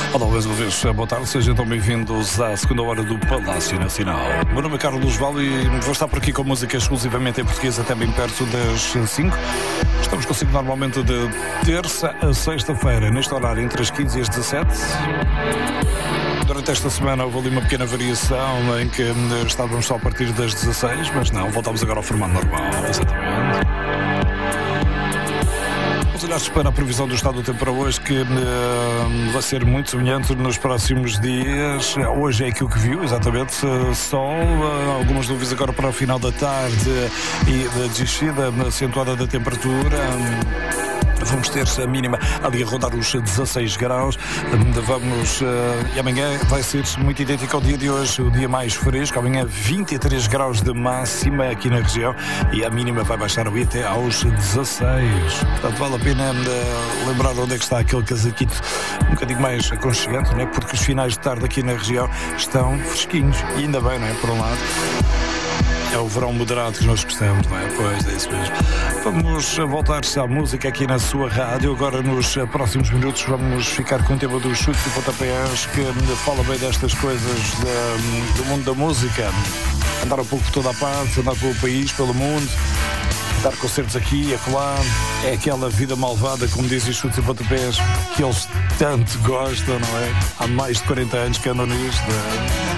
Olá, mais uma vez, boa tarde, sejam então bem-vindos à segunda hora do Palácio Nacional. Meu nome é Carlos Val e vou estar por aqui com música exclusivamente em português até bem perto das 5. Estamos consigo normalmente de terça a sexta-feira, neste horário entre as 15 e as 17. Durante esta semana houve ali uma pequena variação em que estávamos só a partir das 16, mas não, voltamos agora ao formato normal, exatamente. Olhares para a previsão do estado do tempo para hoje, que vai ser muito semelhante nos próximos dias. Hoje é aquilo que viu, exatamente, sol, algumas nuvens agora para o final da tarde e da descida acentuada da temperatura. Vamos ter a mínima ali a rondar os 16 graus. E amanhã vai ser muito idêntico ao dia de hoje, o dia mais fresco. Amanhã 23 graus de máxima aqui na região e a mínima vai baixar até aos 16. Portanto, vale a pena lembrar onde é que está aquele casaquito um bocadinho mais aconchegante, não é? Porque os finais de tarde aqui na região estão fresquinhos e ainda bem, não é? Por um lado. É o verão moderado que nós gostamos, não é? Pois, é isso mesmo. Vamos voltar à música aqui na sua rádio. Agora, nos próximos minutos, vamos ficar com o tema dos chutes e pontapés, que fala bem destas coisas do mundo da música. Andar um pouco por toda a parte, andar pelo país, pelo mundo, dar concertos aqui e acolá. É aquela vida malvada, como dizem os chutes e pontapés, que eles tanto gostam, não é? Há mais de 40 anos que andam nisto, não é?